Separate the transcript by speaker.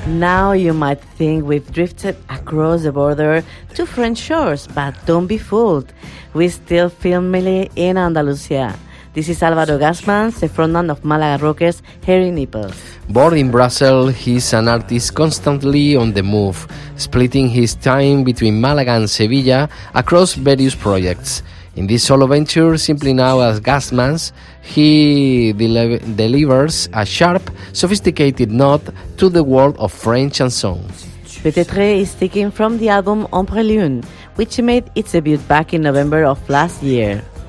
Speaker 1: Now you might think we've drifted across the border to French shores, but don't be fooled. We're still firmly in Andalusia. This is Álvaro Gassmans, the frontman of Malaga rockers Hairy Nipples.
Speaker 2: Born in Brussels, he's an artist constantly on the move, splitting his time between Malaga and Sevilla across various projects. In this solo venture, simply known as Gassmans, he delivers a sharp, sophisticated nod to the world of French chansons.
Speaker 1: Peut-être is taken from the album Ombre Lune, which made its debut back in November of last year.